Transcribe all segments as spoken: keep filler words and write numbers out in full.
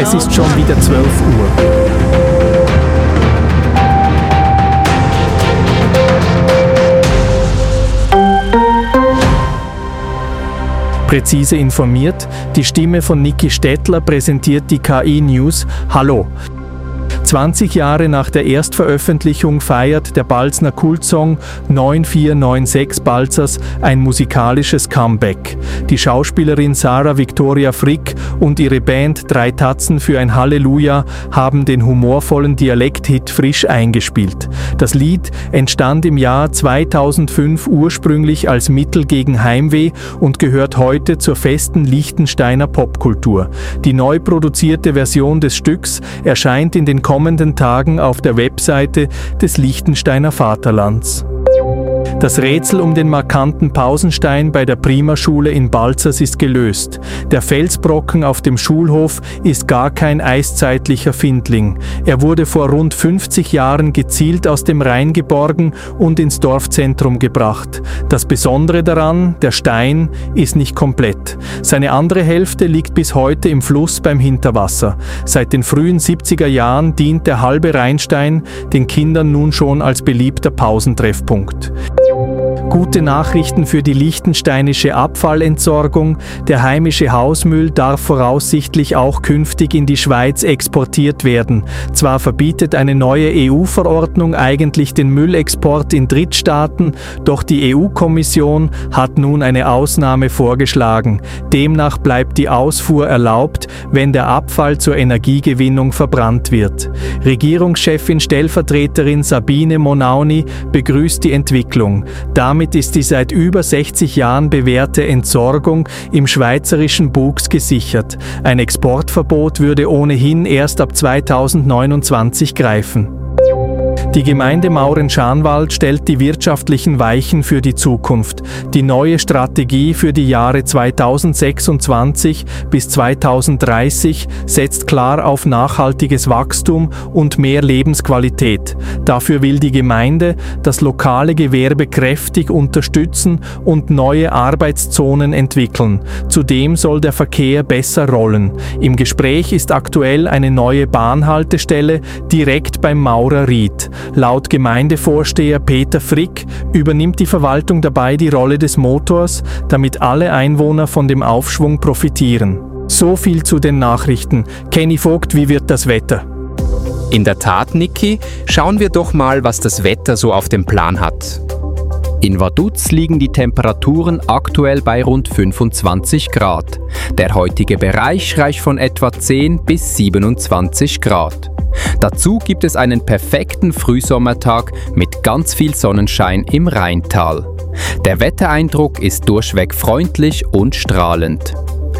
Es ist schon wieder zwölf Uhr. Präzise informiert, die Stimme von Niki Stettler präsentiert die K I-News. Hallo! zwanzig Jahre nach der Erstveröffentlichung feiert der Balzner Kultsong neun vier neun sechs Balzers ein musikalisches Comeback. Die Schauspielerin Sarah Victoria Frick und ihre Band Drei Tatzen für ein Halleluja haben den humorvollen Dialekt-Hit frisch eingespielt. Das Lied entstand im Jahr zweitausendfünf ursprünglich als Mittel gegen Heimweh und gehört heute zur festen Liechtensteiner Popkultur. Die neu produzierte Version des Stücks erscheint in den kommenden Tagen auf der Webseite des Liechtensteiner Vaterlands. Das Rätsel um den markanten Pausenstein bei der Primaschule in Balzers ist gelöst. Der Felsbrocken auf dem Schulhof ist gar kein eiszeitlicher Findling. Er wurde vor rund fünfzig Jahren gezielt aus dem Rhein geborgen und ins Dorfzentrum gebracht. Das Besondere daran, der Stein ist nicht komplett. Seine andere Hälfte liegt bis heute im Fluss beim Hinterwasser. Seit den frühen siebziger Jahren dient der halbe Rheinstein den Kindern nun schon als beliebter Pausentreffpunkt. Gute Nachrichten für die liechtensteinische Abfallentsorgung. Der heimische Hausmüll darf voraussichtlich auch künftig in die Schweiz exportiert werden. Zwar verbietet eine neue E U-Verordnung eigentlich den Müllexport in Drittstaaten, doch die E U-Kommission hat nun eine Ausnahme vorgeschlagen. Demnach bleibt die Ausfuhr erlaubt, wenn der Abfall zur Energiegewinnung verbrannt wird. Regierungschefin Stellvertreterin Sabine Monauni begrüßt die Entwicklung. Damit ist die seit über sechzig Jahren bewährte Entsorgung im schweizerischen Boucs gesichert. Ein Exportverbot würde ohnehin erst ab zweitausendneunundzwanzig greifen. Die Gemeinde Mauren-Schanwald stellt die wirtschaftlichen Weichen für die Zukunft. Die neue Strategie für die Jahre zweitausendsechsundzwanzig bis zweitausenddreißig setzt klar auf nachhaltiges Wachstum und mehr Lebensqualität. Dafür will die Gemeinde das lokale Gewerbe kräftig unterstützen und neue Arbeitszonen entwickeln. Zudem soll der Verkehr besser rollen. Im Gespräch ist aktuell eine neue Bahnhaltestelle direkt beim Maurerried. Laut Gemeindevorsteher Peter Frick übernimmt die Verwaltung dabei die Rolle des Motors, damit alle Einwohner von dem Aufschwung profitieren. So viel zu den Nachrichten. Kenny Vogt, wie wird das Wetter? In der Tat, Niki, schauen wir doch mal, was das Wetter so auf dem Plan hat. In Vaduz liegen die Temperaturen aktuell bei rund fünfundzwanzig Grad. Der heutige Bereich reicht von etwa zehn bis siebenundzwanzig Grad. Dazu gibt es einen perfekten Frühsommertag mit ganz viel Sonnenschein im Rheintal. Der Wettereindruck ist durchweg freundlich und strahlend.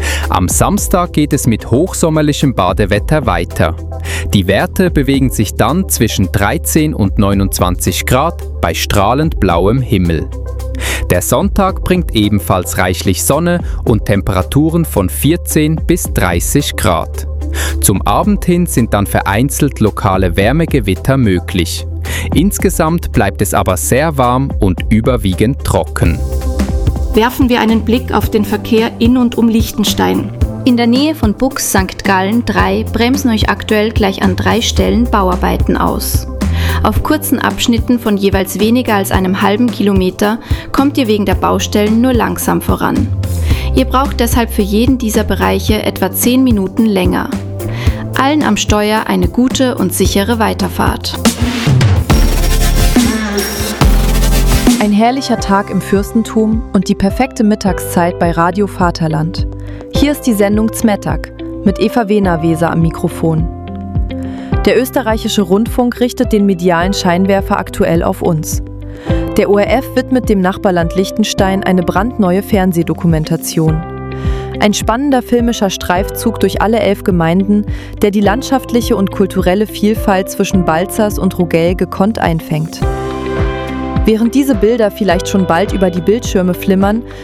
Am Samstag geht es mit hochsommerlichem Badewetter weiter. Die Werte bewegen sich dann zwischen dreizehn und neunundzwanzig Grad bei strahlend blauem Himmel. Der Sonntag bringt ebenfalls reichlich Sonne und Temperaturen von vierzehn bis dreißig Grad. Zum Abend hin sind dann vereinzelt lokale Wärmegewitter möglich. Insgesamt bleibt es aber sehr warm und überwiegend trocken. Werfen wir einen Blick auf den Verkehr in und um Liechtenstein. In der Nähe von Boucs Sankt Gallen drei bremsen euch aktuell gleich an drei Stellen Bauarbeiten aus. Auf kurzen Abschnitten von jeweils weniger als einem halben Kilometer kommt ihr wegen der Baustellen nur langsam voran. Ihr braucht deshalb für jeden dieser Bereiche etwa zehn Minuten länger. Allen am Steuer eine gute und sichere Weiterfahrt. Ein herrlicher Tag im Fürstentum und die perfekte Mittagszeit bei Radio Vaterland. Hier ist die Sendung Zmettag mit Eva Wehner-Weser am Mikrofon. Der österreichische Rundfunk richtet den medialen Scheinwerfer aktuell auf uns. Der O R F widmet dem Nachbarland Liechtenstein eine brandneue Fernsehdokumentation. Ein spannender filmischer Streifzug durch alle elf Gemeinden, der die landschaftliche und kulturelle Vielfalt zwischen Balzers und Rogell gekonnt einfängt. Während diese Bilder vielleicht schon bald über die Bildschirme flimmern,